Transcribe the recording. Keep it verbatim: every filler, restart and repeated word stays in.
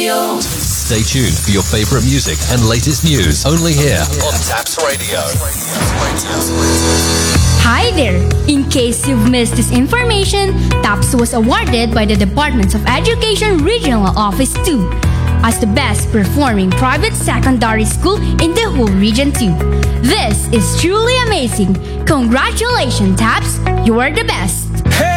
Radio. Stay tuned for your favorite music and latest news only here on Taps Radio. Hi there! In case you've missed this information, TAPS was awarded by the Department of Education Regional Office two as the best performing private secondary school in the whole Region two. This is truly amazing. Congratulations, TAPS! You are the best!